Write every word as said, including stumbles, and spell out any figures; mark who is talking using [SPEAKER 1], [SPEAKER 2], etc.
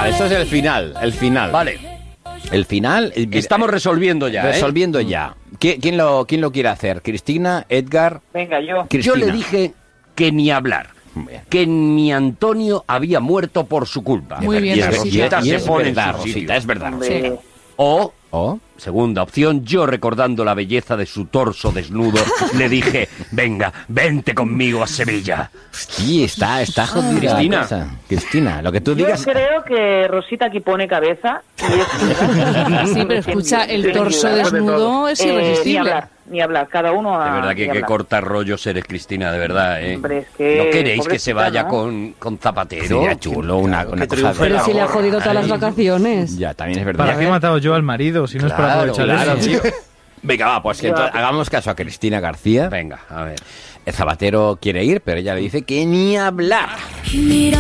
[SPEAKER 1] Vale, esto es el final, el final.
[SPEAKER 2] Vale.
[SPEAKER 1] El final...
[SPEAKER 2] Estamos resolviendo ya,
[SPEAKER 1] Resolviendo
[SPEAKER 2] ¿eh?
[SPEAKER 1] ya. ¿Qui- ¿Quién lo, ¿Quién lo quiere hacer? ¿Cristina? ¿Edgar?
[SPEAKER 3] Venga, yo.
[SPEAKER 1] Cristina.
[SPEAKER 2] Yo le dije que ni hablar. Que mi Antonio había muerto por su culpa.
[SPEAKER 4] Muy bien,
[SPEAKER 2] y
[SPEAKER 4] Rosita.
[SPEAKER 2] Rosita
[SPEAKER 1] Y
[SPEAKER 2] se
[SPEAKER 1] es
[SPEAKER 2] pone en
[SPEAKER 1] verdad,
[SPEAKER 2] su
[SPEAKER 1] Rosita,
[SPEAKER 2] sitio.
[SPEAKER 1] es verdad.
[SPEAKER 3] Hombre,
[SPEAKER 2] O,
[SPEAKER 1] ¿Oh?
[SPEAKER 2] segunda opción, yo recordando la belleza de su torso desnudo, le dije, venga, vente conmigo a Sevilla.
[SPEAKER 1] Sí, está, está jodida.
[SPEAKER 2] Cristina.
[SPEAKER 1] la cosa. Cristina, lo que tú
[SPEAKER 3] yo
[SPEAKER 1] digas...
[SPEAKER 3] creo que Rosita aquí pone cabeza. Y es...
[SPEAKER 4] Sí, pero escucha, el
[SPEAKER 3] Sin
[SPEAKER 4] torso
[SPEAKER 3] duda.
[SPEAKER 4] desnudo es
[SPEAKER 3] Eh, ni
[SPEAKER 4] irresistible.
[SPEAKER 3] hablar, ni hablar. Cada uno a...
[SPEAKER 2] De verdad que
[SPEAKER 3] ni
[SPEAKER 2] qué
[SPEAKER 3] hablar.
[SPEAKER 2] corta rollos eres, Cristina, de verdad, ¿eh?
[SPEAKER 3] Hombre, es que,
[SPEAKER 2] ¿No queréis que se
[SPEAKER 3] pobrecita,
[SPEAKER 2] vaya
[SPEAKER 3] ¿no?
[SPEAKER 2] con, con Zapatero?
[SPEAKER 1] Sería chulo, una, una cosa...
[SPEAKER 5] triunfe
[SPEAKER 1] de-
[SPEAKER 5] el
[SPEAKER 6] Pero si le ha
[SPEAKER 5] amor.
[SPEAKER 6] jodido todas las vacaciones.
[SPEAKER 1] Ya, también es verdad.
[SPEAKER 7] ¿Para qué he matado yo al marido si no es para
[SPEAKER 2] Claro,
[SPEAKER 7] aprovechar
[SPEAKER 2] claro,
[SPEAKER 7] eso?
[SPEAKER 2] tío.
[SPEAKER 1] Venga, va, pues que entonces hagamos caso a Cristina García.
[SPEAKER 2] Venga, a ver.
[SPEAKER 1] El Zapatero quiere ir, pero ella le dice que ni hablar.
[SPEAKER 8] Mira